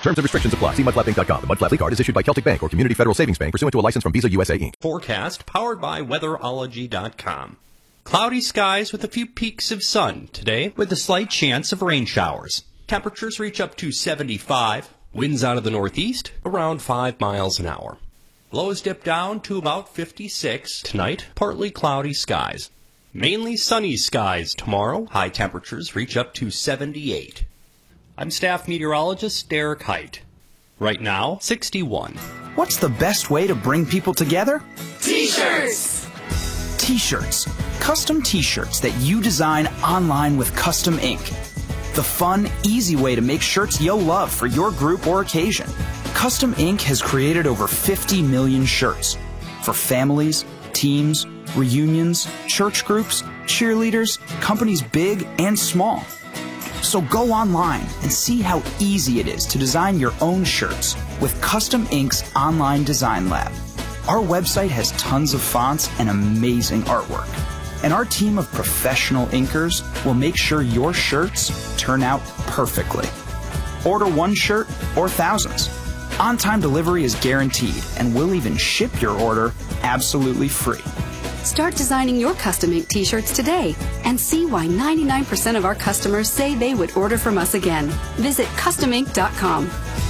Terms and restrictions apply. See mudflapping.com. The Mud Flap card is issued by Celtic Bank or Community Federal Savings Bank pursuant to a license from Visa USA Inc. Forecast powered by weatherology.com. Cloudy skies with a few peaks of sun today with a slight chance of rain showers. Temperatures reach up to 75. Winds out of the northeast around 5 miles an hour. Lows dip down to about 56. Tonight, partly cloudy skies. Mainly sunny skies tomorrow. High temperatures reach up to 78. I'm staff meteorologist Derek Height. Right now, 61. What's the best way to bring people together? T-shirts! T-shirts. Custom T-shirts that you design online with custom ink. The fun, easy way to make shirts you'll love for your group or occasion. Custom Ink has created over 50 million shirts for families, teams, reunions, church groups, cheerleaders, companies big and small. So go online and see how easy it is to design your own shirts with Custom Ink's online design lab. Our website has tons of fonts and amazing artwork. And our team of professional inkers will make sure your shirts turn out perfectly. Order one shirt or thousands. On-time delivery is guaranteed, and we'll even ship your order absolutely free. Start designing your custom ink t-shirts today and see why 99% of our customers say they would order from us again. Visit customink.com.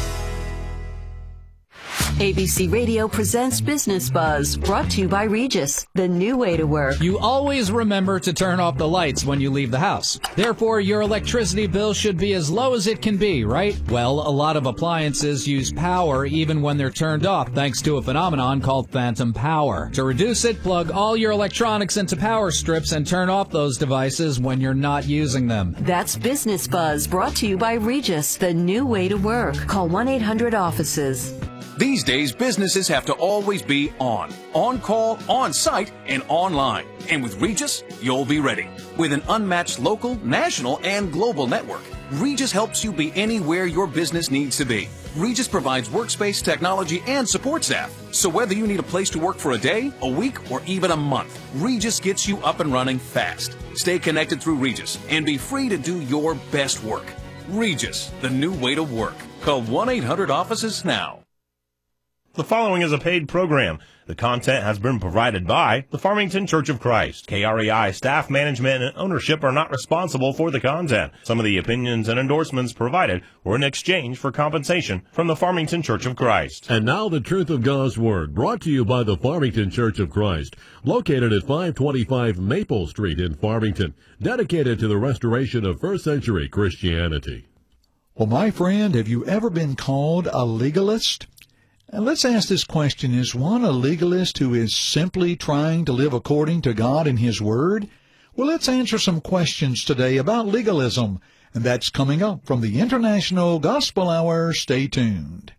ABC Radio presents Business Buzz, brought to you by Regis, the new way to work. You always remember to turn off the lights when you leave the house. Therefore, your electricity bill should be as low as it can be, right? Well, a lot of appliances use power even when they're turned off, thanks to a phenomenon called phantom power. To reduce it, plug all your electronics into power strips and turn off those devices when you're not using them. That's Business Buzz, brought to you by Regis, the new way to work. Call 1-800-OFFICES. These days, businesses have to always be on call, on site, and online. And with Regis, you'll be ready. With an unmatched local, national, and global network, Regis helps you be anywhere your business needs to be. Regis provides workspace, technology, and support staff. So whether you need a place to work for a day, a week, or even a month, Regis gets you up and running fast. Stay connected through Regis and be free to do your best work. Regis, the new way to work. Call 1-800-OFFICES now. The following is a paid program. The content has been provided by the Farmington Church of Christ. KREI staff, management, and ownership are not responsible for the content. Some of the opinions and endorsements provided were in exchange for compensation from the Farmington Church of Christ. And now the truth of God's Word, brought to you by the Farmington Church of Christ, located at 525 Maple Street in Farmington, dedicated to the restoration of first-century Christianity. Well, my friend, have you ever been called a legalist? And let's ask this question, is one a legalist who is simply trying to live according to God and His Word? Well, let's answer some questions today about legalism, and that's coming up from the International Gospel Hour. Stay tuned.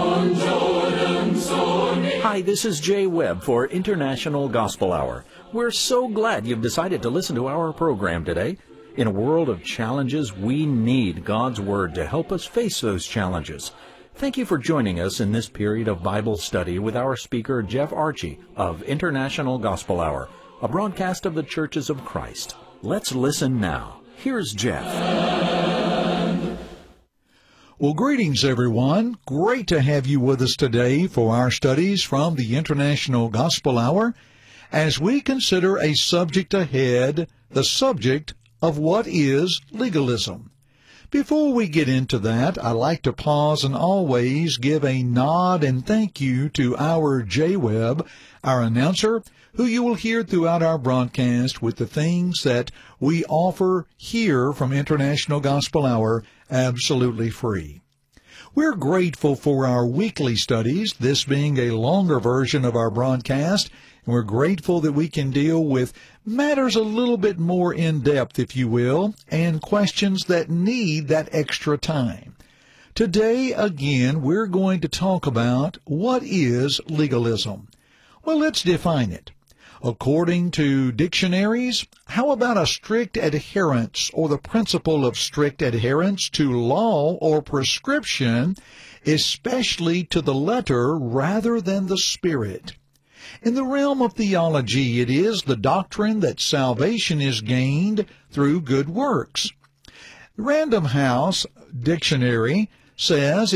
Hi, this is Jay Webb for International Gospel Hour. We're so glad you've decided to listen to our program today. In a world of challenges, we need God's Word to help us face those challenges. Thank you for joining us in this period of Bible study with our speaker, Jeff Archie of International Gospel Hour, a broadcast of the Churches of Christ. Let's listen now. Here's Jeff. Well, greetings, everyone. Great to have you with us today for our studies from the International Gospel Hour as we consider a subject ahead, the subject of what is legalism. Before we get into that, I'd like to pause and always give a nod and thank you to our Jay Webb, our announcer, who you will hear throughout our broadcast with the things that we offer here from International Gospel Hour absolutely free. We're grateful for our weekly studies, this being a longer version of our broadcast, and we're grateful that we can deal with matters a little bit more in depth, if you will, and questions that need that extra time. Today, again, we're going to talk about what is legalism. Well, let's define it. According to dictionaries, how about a strict adherence or the principle of strict adherence to law or prescription, especially to the letter rather than the spirit? In the realm of theology, it is the doctrine that salvation is gained through good works. Random House Dictionary says